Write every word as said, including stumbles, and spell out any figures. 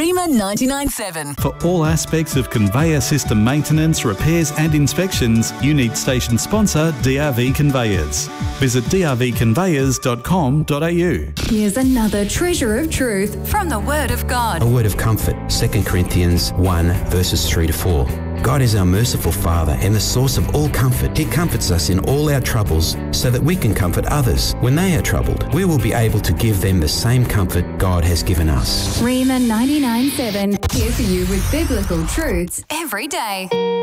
Rima ninety-nine point seven. For all aspects of conveyor system maintenance, repairs and inspections, you need station sponsor D R V Conveyors. Visit d r v conveyors dot com dot a u. Here's another treasure of truth from the Word of God. A word of comfort, Second Corinthians one, verses three to four. God is our merciful Father and the source of all comfort. He comforts us in all our troubles so that we can comfort others. When they are troubled, we will be able to give them the same comfort God has given us. Rima ninety-nine point seven, here for you with biblical truths every day.